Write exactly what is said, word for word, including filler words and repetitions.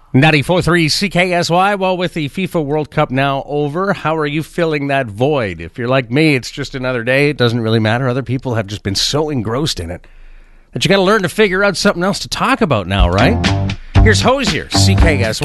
ninety-four point three C K S Y. Well, with the FIFA World Cup now over, how are you filling that void? If you're like me, it's just another day. It doesn't really matter. Other people have just been so engrossed in it that you got to learn to figure out something else to talk about now, right? Here's Hosier, C K S Y.